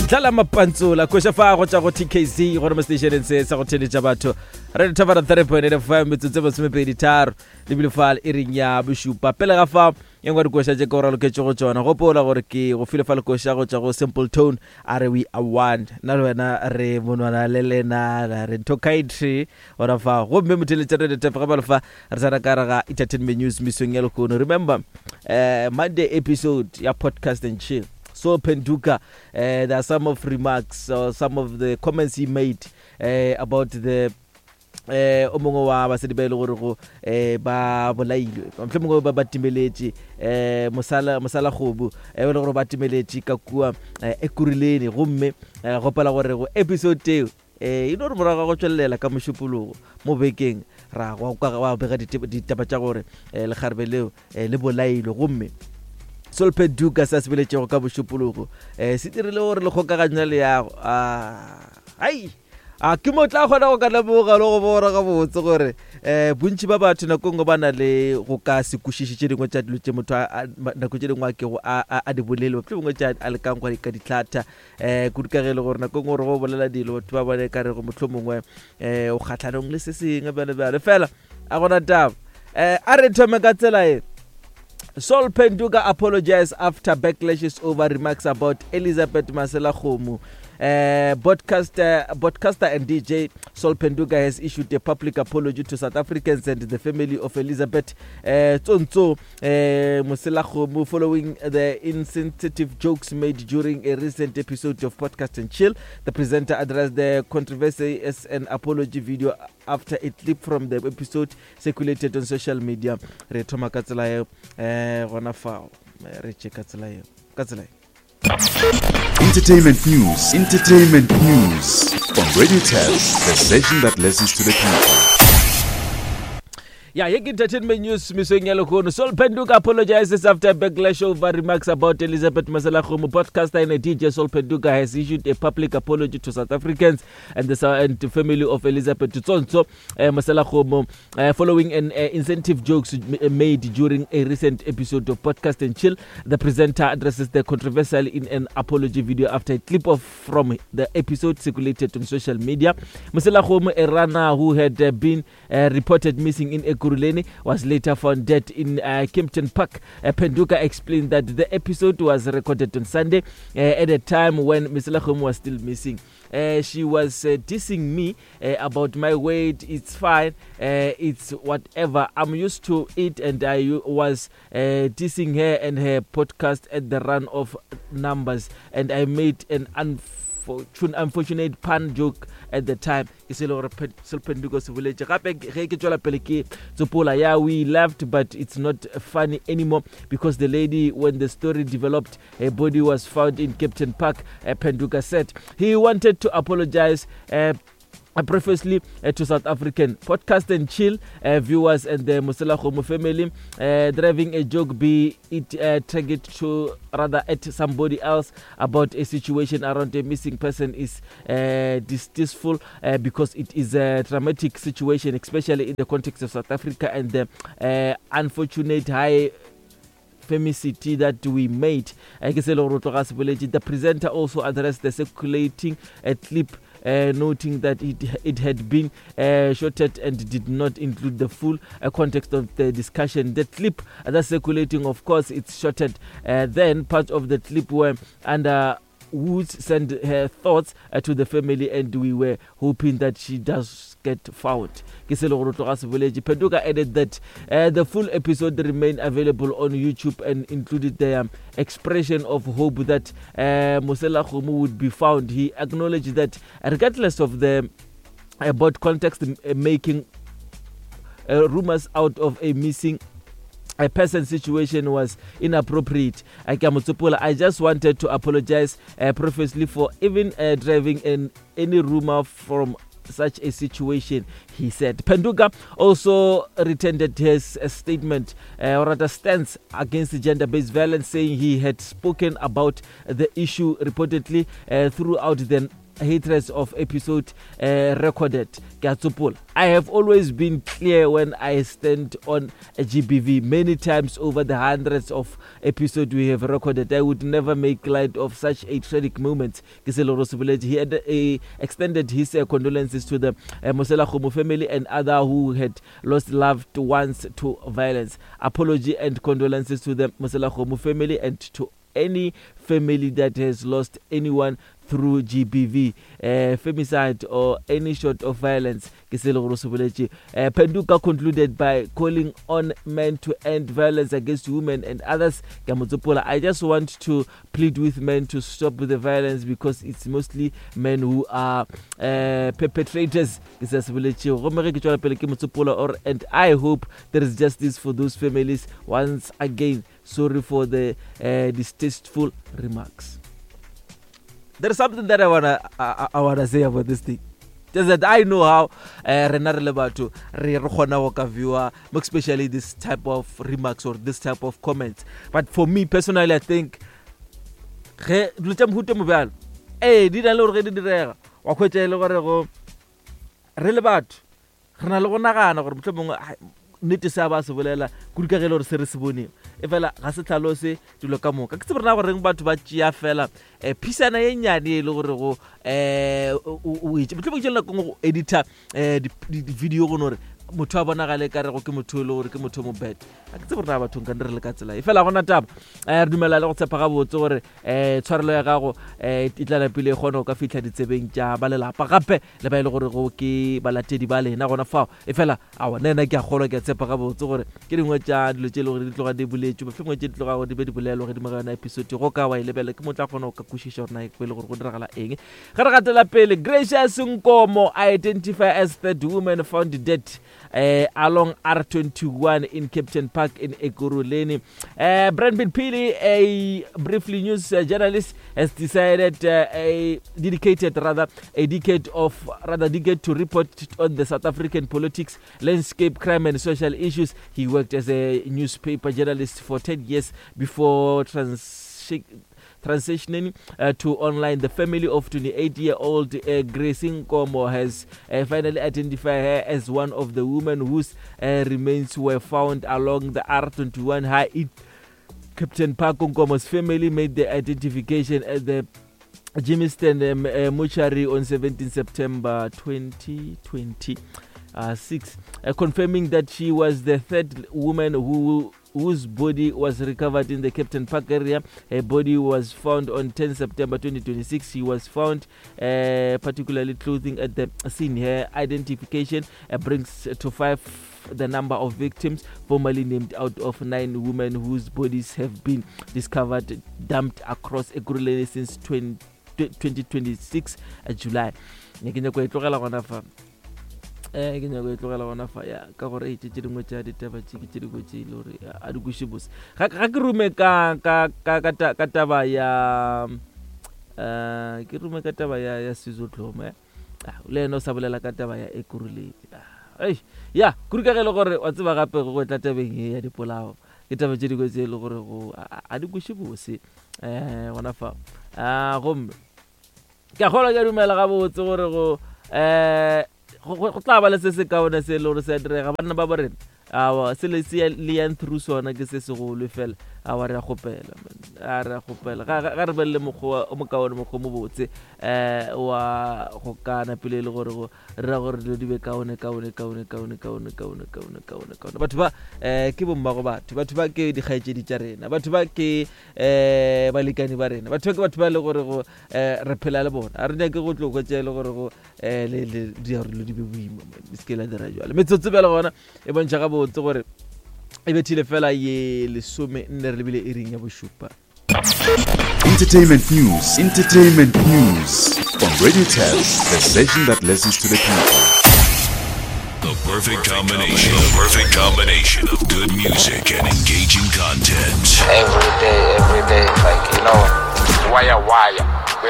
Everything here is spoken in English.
dlala mapantsula kosha fa go tsa go TKZ go mo station se sa go theletša batho re thabara 3.5 metsotso ba semepedi tharo le bilefal e reng ya bushupa pele ga fa engwa di kosha je go ra loketse go tsona go pola gore ke go file fa le kosha go tsa go Simple Tone are we award na le wena re monwana le lena re tokaitri ora fa go mme motheletša re tefa ga ba le fa re sa ka ga entertainment news misong ya lokono. Remember Monday episode ya podcast and chill. So Penduka, there are some of remarks or some of the comments he made about the omongo wa ba se dibelo gore go ba bolailwe mfemongo ba batimeletse mosala khobu le gore ba timeletse ka kua ekurileni gomme go pala gore go episode teo ino re moraga go tswelela ka moshupologo mo bekeng ra go bega ditaba tša gore le garbeleo le bolailwe gomme Sol Penduka sa sebeletse go ka boshupologo se dirile gore le gokaganya le ya ai ke motla gona go kana boga le go bora ga botse gore bontši ba batho na kongo bana le go ka se kušišitše dingwe tša dilo tše motho na go tše dingwe ke go a di bolele ple bongwe tša a le kang go ka ditlhata kudikagele gore na kongo re go bolela dilo batho ba bone ka re go motlho mongwe o kgatlhanong le se sengwe bjale fela a gona taba a re thome ka tsela e. Sol Penduka apologized after backlashes over remarks about Elizabeth Masela Khomu. Podcaster and DJ Sol Penduka has issued a public apology to South Africans and the family of Elizabeth Tsonso Masela Khomu following the insensitive jokes made during a recent episode of Podcast and Chill. The presenter addressed the controversy as an apology video after a clip from the episode circulated on social media. Re thoma ka tsela e gona fao re cheka tsela e ka tsela e. Entertainment news on Radio Test, the station that listens to the people. Yeah, entertainment news misong ya lokono. Sol Penduka apologizes after backlash over remarks about Elizabeth Masela Khomu. Podcaster and DJ Sol Penduka has issued a public apology to South Africans and the family of Elizabeth Tsonso Masela Khomu following an insensitive jokes made during a recent episode of Podcast and Chill. The presenter addresses the controversial in an apology video after a clip from the episode circulated on social media. Masela Khomu, a runner who had been reported missing in Kuruleni, was later found dead in Kempton Park. Penduka explained that the episode was recorded on Sunday at a time when Masela Khomu was still missing. She was dissing me about my weight. It's fine. It's whatever. I'm used to it, and I was dissing her and her podcast at the run of numbers, and I made an unfortunate pun joke at the time. We laughed, but it's not funny anymore because the lady, when the story developed, her body was found in Kempton Park. Penduka said he wanted to apologize previously to South African Podcast and Chill viewers and the Masela Khomu family, driving a joke, be it targeted to rather at somebody else about a situation around a missing person, is distasteful because it is a dramatic situation, especially in the context of South Africa and the unfortunate high femicity that we made. The presenter also addressed the circulating clip, noting that it had been shorted and did not include the full context of the discussion. The clip that's circulating, of course, it's shorted. Then part of the clip were under Woods sent her thoughts to the family, and we were hoping that she does get found. Penduka added that the full episode remained available on YouTube and included the expression of hope that Masela Khomu would be found. He acknowledged that regardless of the about context, making rumors out of a missing a person's situation was inappropriate. I just wanted to apologize profusely for even driving in any rumor from such a situation, he said. Penduka also retended his statement or rather stance against gender-based violence, saying he had spoken about the issue reportedly throughout the hatreds of episode recorded. I have always been clear when I stand on a GBV. Many times over the hundreds of episodes we have recorded, I would never make light of such a tragic moment. He extended his condolences to the Mosela Kgomo family and others who had lost loved ones to violence. Apology and condolences to the Mosela Kgomo family and to any family that has lost anyone through GBV, femicide or any sort of violence. Penduka concluded by calling on men to end violence against women and others. I just want to plead with men to stop the violence because it's mostly men who are perpetrators. And I hope there is justice for those families. Once again, sorry for the distasteful remarks. There is something that I wanna say about this thing. Just that I know how viewer, especially this type of remarks or this type of comments. But for me personally, I think nete sa ba se bolela kurika ge le re se re se boneng e fela ga se tlhalose dilo ka moka ke tsebana go reng batho ba tšea fela pisana ye nyane le gore go o itse motho ba itse go editor di video go nore motho a bonagale ka re go ke motho le gore ke motho mo bad a ke tsebana batho ka re le ka tsela e fela gona taba re dumela le go tshepa ga botse gore tshwarelo ya gago itla pele gona o ka fitla ditsebeng tša ba lelapa gape le ba ile gore go ke balatedi ba lena gona fao e fela a wa nna ke a golwa ke tshepa ga botse gore ke dingwe tša dilo tše le gore di tloga di buletswe ba fengwe tše di tloga go di be di bolelo ge di mogana episode go ka wa ile bele ke motla gona o ka kwishisha rena e pele gore go diragala eng ga re gatela pele. Gracious Nkomo identified as third woman found dead along R21 in Captain Park in Ekurhuleni. Brandon Pili, a briefly news journalist, has decided a decade to report on the South African politics, landscape, crime and social issues. He worked as a newspaper journalist for 10 years before transitioning to online. The family of 28-year-old Grace Nkomo has finally identified her as one of the women whose remains were found along the R21 high in Captain Park. Nkomo's family made the identification at the Jimiston mortuary on 17 September 2026, confirming that she was the third woman whose body was recovered in the Captain Park area. Her body was found on 10 September 2026. She was found particularly clothing at the scene. Her identification brings to 5 the number of victims formerly named out of 9 women whose bodies have been discovered dumped across Ekurhuleni since 2026 July. ke go itlogela gona fa ya ka gore e tšetse dingwe tša ditaba tše ke tše di gotše le gore a di kuše bose ga ke rume ka taba ya Sizodlome le ena o sa bolela ka taba ya Ekurhuleni ya kurika ge le gore wa tseba gape go tla tabeng ya dipolao ke taba tše di gotše le gore a di kuše bose gona fa gomme ke a kgolwa ke dumela gabotse gore go tla ba le se se kaone se le gore se a direga banna ba borena se le se leang through sona ke se segolo fela re a gopela ga re belle mokgwa o mokaone mokgwa mo botse wa go kana pele le gore go re gore dilo di be kaone batho ba ke bommago batho ba ke dikgaetšedi tša rena batho ba ke balekani ba rena batho ba le gore go re phela le bona a re nyake go tlo kwetša le gore go le diarolo di be boima di se ke la dira jalo metsotso bjale gona e bontšha ga botse gore e bethile fela ye lesome nne re lebile e ring ya bošupa. Entertainment news on Radio Tab, the station that listens to the people. The perfect combination of good music and engaging content. Every day, like, wire.